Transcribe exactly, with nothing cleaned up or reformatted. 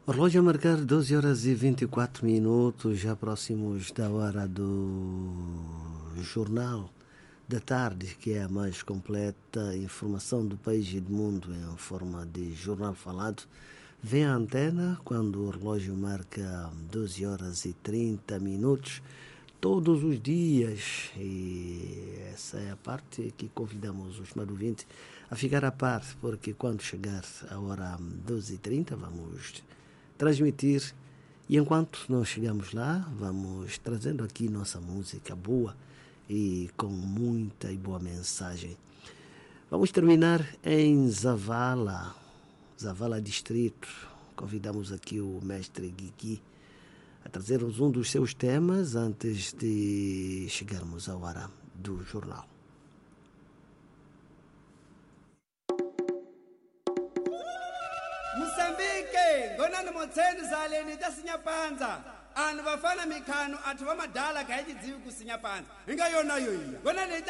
O relógio a marcar doze horas e vinte e quatro minutos, já próximos da hora do Jornal da Tarde, que é a mais completa informação do país e do mundo em forma de jornal falado. Vem à antena quando o relógio marca doze horas e trinta minutos, todos os dias. E essa é a parte que convidamos os ouvintes a ficar a par, porque quando chegar a hora doze e trinta vamos transmitir, e enquanto nós chegamos lá, vamos trazendo aqui nossa música boa e com muita e boa mensagem. Vamos terminar em Zavala, Zavala Distrito. Convidamos aqui o mestre Guigui a trazer-nos um dos seus temas antes de chegarmos à hora do jornal. Mozambique, ngonani motseni zaleni tasinya panza. Anu vafana mikhano ati vamadala kayidziwi kusinya panza. Inga yona yoyi. Ngonani